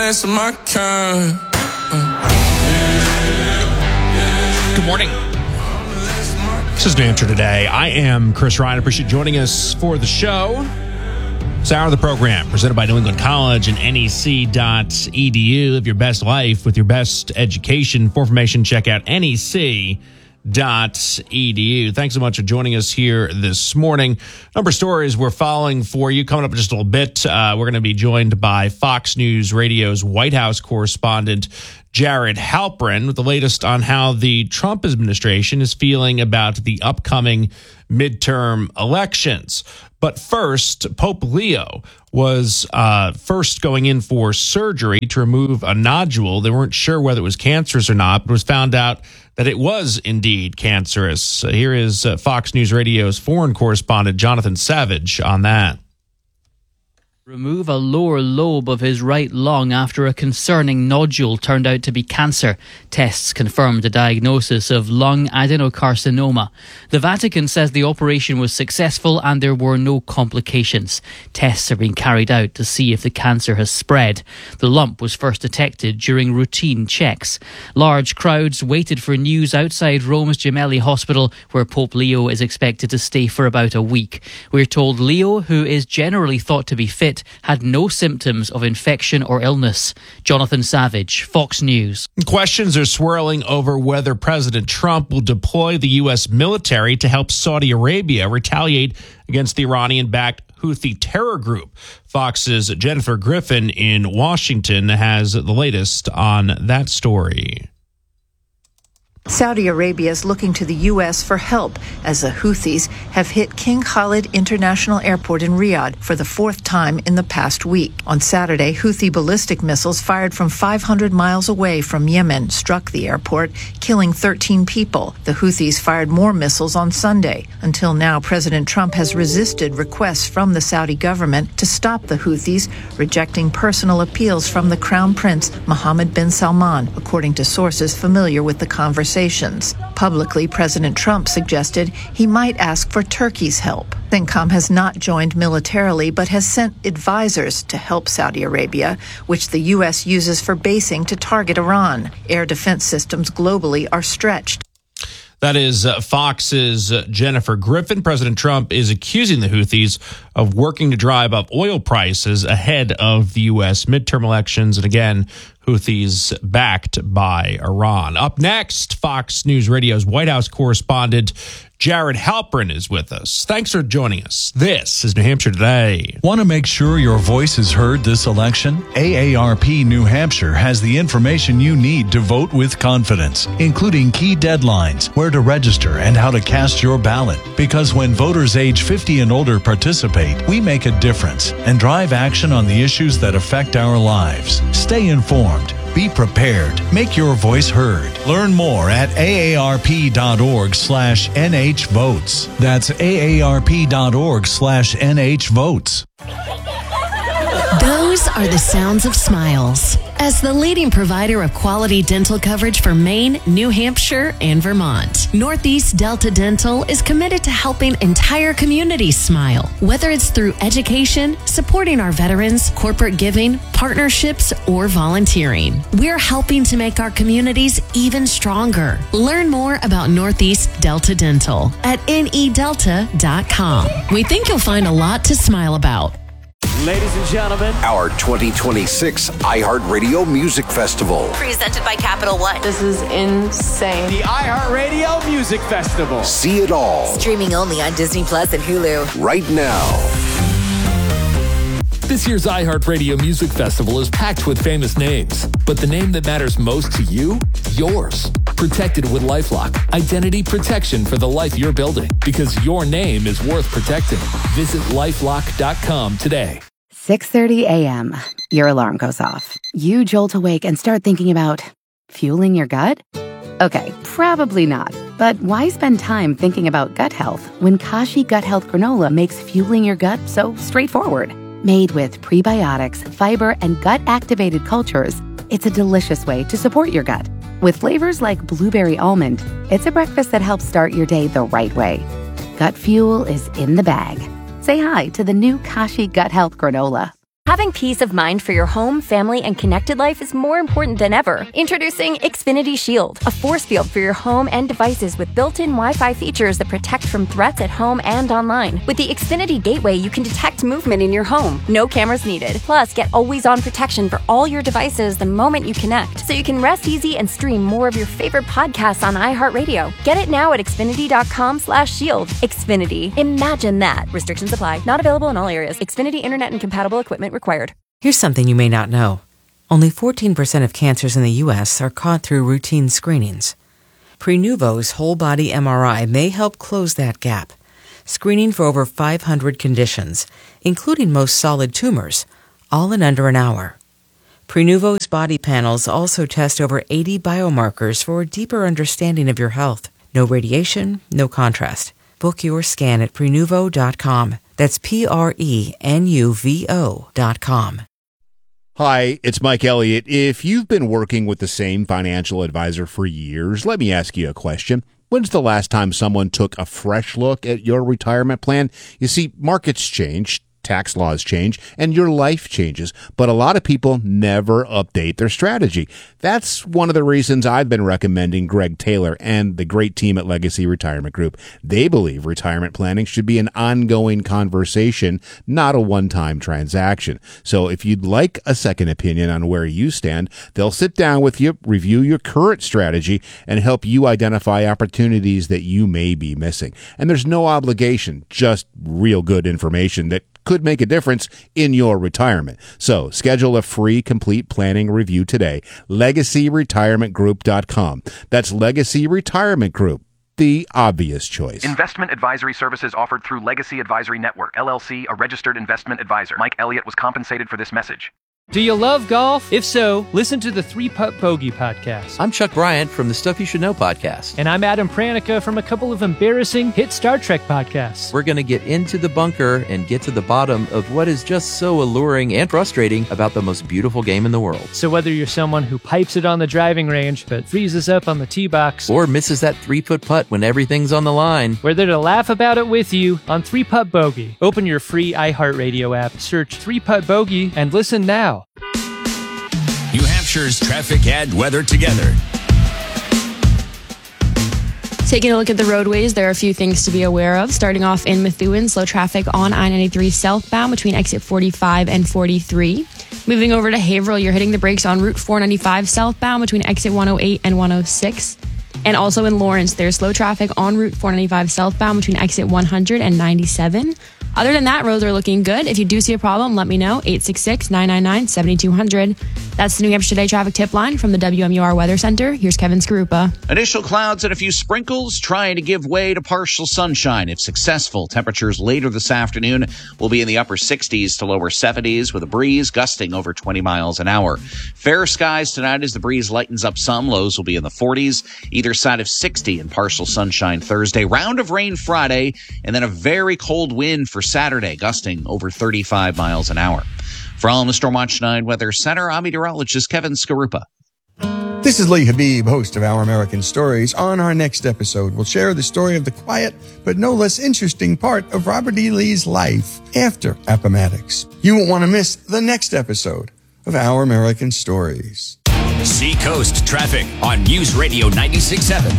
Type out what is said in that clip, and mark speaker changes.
Speaker 1: Good morning. This is New Hampshire Today. I am Chris Ryan. I appreciate you joining us for the show. This hour of the program presented by New England College and NEC.edu. Live your best life with your best education. For information, check out NEC.edu. Thanks so much for joining us here this morning. Number of stories we're following for you. Coming up in just a little bit, we're going to be joined by Fox News Radio's White House correspondent, Jared Halpern, with the latest on how the Trump administration is feeling about the upcoming midterm elections. But first, Pope Leo was first going in for surgery to remove a nodule. They weren't sure whether it was cancerous or not, but it was found out that it was indeed cancerous. Here is Fox News Radio's foreign correspondent, Jonathan Savage, on that.
Speaker 2: Remove a lower lobe of his right lung after a concerning nodule turned out to be cancer. Tests confirmed a diagnosis of lung adenocarcinoma. The Vatican says the operation was successful and there were no complications. Tests are being carried out to see if the cancer has spread. The lump was first detected during routine checks. Large crowds waited for news outside Rome's Gemelli Hospital, where Pope Leo is expected to stay for about a week. We're told Leo, who is generally thought to be fit, had no symptoms of infection or illness. Jonathan Savage, Fox News.
Speaker 1: Questions are swirling over whether President Trump will deploy the U.S. military to help Saudi Arabia retaliate against the Iranian-backed Houthi terror group. Fox's Jennifer Griffin in Washington has the latest on that story.
Speaker 3: Saudi Arabia is looking to the U.S. for help as the Houthis have hit King Khalid International Airport in Riyadh for the fourth time in the past week. On Saturday, Houthi ballistic missiles fired from 500 miles away from Yemen struck the airport, killing 13 people. The Houthis fired more missiles on Sunday. Until now, President Trump has resisted requests from the Saudi government to stop the Houthis, rejecting personal appeals from the Crown Prince Mohammed bin Salman, according to sources familiar with the conversation. Publicly, President Trump suggested he might ask for Turkey's help. CENTCOM has not joined militarily but has sent advisors to help Saudi Arabia, which the U.S. uses for basing to target Iran. Air defense systems globally are stretched.
Speaker 1: That is Fox's Jennifer Griffin. President Trump is accusing the Houthis of working to drive up oil prices ahead of the U.S. midterm elections. And again, Houthis backed by Iran. Up next, Fox News Radio's White House correspondent Jared Halpern is with us. Thanks for joining us. This is New Hampshire Today.
Speaker 4: Want to make sure your voice is heard this election? AARP New Hampshire has the information you need to vote with confidence, including key deadlines, where to register, and how to cast your ballot. Because when voters age 50 and older participate, we make a difference and drive action on the issues that affect our lives. Stay informed. Be prepared. Make your voice heard. Learn more at aarp.org/NHvotes. That's aarp.org/NHvotes.
Speaker 5: Those are the sounds of smiles. As the leading provider of quality dental coverage for Maine, New Hampshire, and Vermont, Northeast Delta Dental is committed to helping entire communities smile. Whether it's through education, supporting our veterans, corporate giving, partnerships, or volunteering, we're helping to make our communities even stronger. Learn more about Northeast Delta Dental at nedelta.com. We think you'll find a lot to smile about.
Speaker 6: Ladies and gentlemen,
Speaker 7: our 2026 iHeartRadio Music Festival.
Speaker 8: Presented by Capital One.
Speaker 9: This is insane.
Speaker 6: The iHeartRadio Music Festival.
Speaker 7: See it all.
Speaker 8: Streaming only on Disney Plus and Hulu.
Speaker 7: Right now.
Speaker 10: This year's iHeartRadio Music Festival is packed with famous names, but the name that matters most to you? Yours. Protected with LifeLock. Identity protection for the life you're building, because your name is worth protecting. Visit LifeLock.com today.
Speaker 11: 6:30 a.m. Your alarm goes off. You jolt awake and start thinking about fueling your gut? Okay, probably not. But why spend time thinking about gut health when Kashi Gut Health Granola makes fueling your gut so straightforward? Made with prebiotics, fiber, and gut-activated cultures, it's a delicious way to support your gut. With flavors like blueberry almond, it's a breakfast that helps start your day the right way. Gut fuel is in the bag. Say hi to the new Kashi Gut Health Granola.
Speaker 12: Having peace of mind for your home, family, and connected life is more important than ever. Introducing Xfinity Shield, a force field for your home and devices with built-in Wi-Fi features that protect from threats at home and online. With the Xfinity Gateway, you can detect movement in your home. No cameras needed. Plus, get always-on protection for all your devices the moment you connect, so you can rest easy and stream more of your favorite podcasts on iHeartRadio. Get it now at Xfinity.com/shield. Xfinity. Imagine that. Restrictions apply. Not available in all areas. Xfinity Internet and compatible equipment required.
Speaker 13: Here's something you may not know. Only 14% of cancers in the U.S. are caught through routine screenings. Prenuvo's whole-body MRI may help close that gap, screening for over 500 conditions, including most solid tumors, all in under an hour. Prenuvo's body panels also test over 80 biomarkers for a deeper understanding of your health. No radiation, no contrast. Book your scan at Prenuvo.com. That's Prenuvo.com.
Speaker 14: Hi, it's Mike Elliott. If you've been working with the same financial advisor for years, let me ask you a question. When's the last time someone took a fresh look at your retirement plan? You see, markets change, tax laws change, and your life changes, but a lot of people never update their strategy. That's one of the reasons I've been recommending Greg Taylor and the great team at Legacy Retirement Group. They believe retirement planning should be an ongoing conversation, not a one-time transaction. So if you'd like a second opinion on where you stand, they'll sit down with you, review your current strategy, and help you identify opportunities that you may be missing. And there's no obligation, just real good information that could make a difference in your retirement. So schedule a free complete planning review today. LegacyRetirementGroup.com. That's Legacy Retirement Group, the obvious choice.
Speaker 15: Investment advisory services offered through Legacy Advisory Network, LLC, a registered investment advisor. Mike Elliott was compensated for this message.
Speaker 16: Do you love golf? If so, listen to the 3-Putt Bogey podcast.
Speaker 17: I'm Chuck Bryant from the Stuff You Should Know podcast.
Speaker 16: And I'm Adam Pranica from a couple of embarrassing hit Star Trek podcasts.
Speaker 17: We're going to get into the bunker and get to the bottom of what is just so alluring and frustrating about the most beautiful game in the world.
Speaker 16: So whether you're someone who pipes it on the driving range but freezes up on the tee box,
Speaker 17: or misses that 3-foot putt when everything's on the line,
Speaker 16: we're there to laugh about it with you on 3-Putt Bogey. Open your free iHeartRadio app, search 3-Putt Bogey, and listen now.
Speaker 18: New Hampshire's traffic and weather together.
Speaker 19: Taking a look at the roadways, there are a few things to be aware of. Starting off in Methuen, slow traffic on I-93 southbound between exit 45 and 43. Moving over to Haverhill, you're hitting the brakes on Route 495 southbound between exit 108 and 106. And also in Lawrence, there's slow traffic on Route 495 southbound between exit 100 and 97. Other than that, roads are looking good. If you do see a problem, let me know. 866-999-7200. That's the New Hampshire Today traffic tip line from the WMUR Weather Center. Here's Kevin Skarupa.
Speaker 20: Initial clouds and a few sprinkles trying to give way to partial sunshine. If successful, temperatures later this afternoon will be in the upper 60s to lower 70s with a breeze gusting over 20 miles an hour. Fair skies tonight as the breeze lightens up some. Lows will be in the 40s, either side of 60 and partial sunshine Thursday. Round of rain Friday, and then a very cold wind for Saturday, gusting over 35 miles an hour. From the Stormwatch 9 Weather Center, I'm meteorologist Kevin Skarupa.
Speaker 21: This is Lee Habib, host of Our American Stories. On our next episode, we'll share the story of the quiet but no less interesting part of Robert E. Lee's life after Appomattox. You won't want to miss the next episode of Our American Stories.
Speaker 18: Seacoast traffic on News Radio 96.7